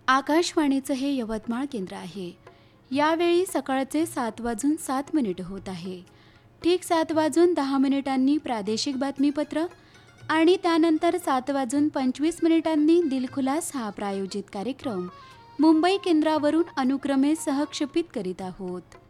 आकाशवाणीचं हे यवतमाळ केंद्र आहे. यावेळी सकाळचे 7:07 होत आहे. ठीक 7:10 प्रादेशिक बातमीपत्र आणि त्यानंतर 7:25 दिलखुलास हा प्रायोजित कार्यक्रम मुंबई केंद्रावरून अनुक्रमे सहक्षेपित करीत आहोत.